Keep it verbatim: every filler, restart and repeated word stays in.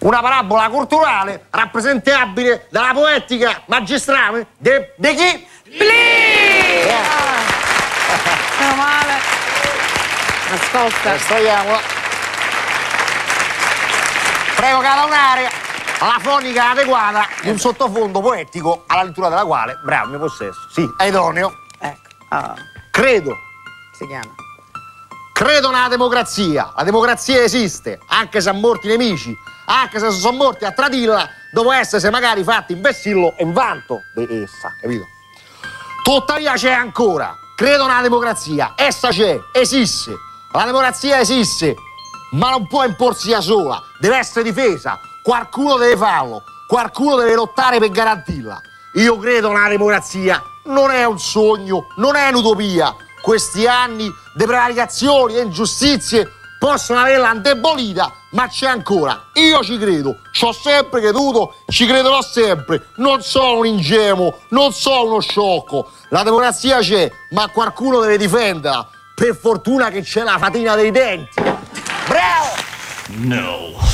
Una parabola culturale rappresentabile dalla poetica magistrale de, de chi? Plì! Meno male. Ascolta. Estraiamola. Prego cada un'area alla fonica adeguata di un sottofondo poetico alla lettura della quale, bravo, mi possesso, sì, è idoneo. Ecco. Oh. Credo. Si chiama. Credo nella democrazia. La democrazia esiste, anche se ha morti nemici, anche se sono morti a tradirla, dopo essersi magari fatti in vessillo e in vanto di essa, capito? Tuttavia c'è ancora. Credo nella democrazia. Essa c'è, esiste. La democrazia esiste, ma non può imporsi da sola. Deve essere difesa. Qualcuno deve farlo. Qualcuno deve lottare per garantirla. Io credo nella democrazia. Non è un sogno, non è un'utopia. Questi anni di prevaricazioni e ingiustizie possono averla indebolita, ma c'è ancora. Io ci credo, ci ho sempre creduto, ci crederò sempre. Non sono un ingenuo, non sono uno sciocco. La democrazia c'è, ma qualcuno deve difenderla. Per fortuna che c'è la fatina dei denti. Bravo! No.